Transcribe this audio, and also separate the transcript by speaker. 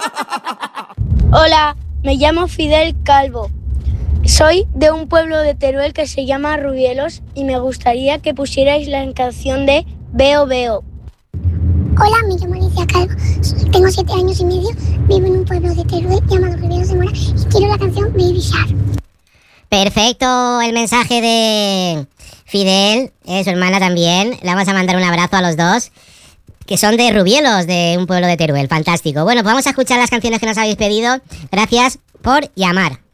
Speaker 1: Hola, me llamo Fidel Calvo. Soy de un pueblo de Teruel que se llama Rubielos y me gustaría que pusierais la canción de Veo Veo.
Speaker 2: Hola, me llamo Alicia Calvo, tengo 7 años y medio, vivo en un pueblo de Teruel llamado Rubielos de Mora y quiero la canción Baby Shark.
Speaker 3: Perfecto, el mensaje de Fidel, su hermana también. Le vamos a mandar un abrazo a los dos, que son de Rubielos, de un pueblo de Teruel. Fantástico. Bueno, pues vamos a escuchar las canciones que nos habéis pedido. Gracias por llamar.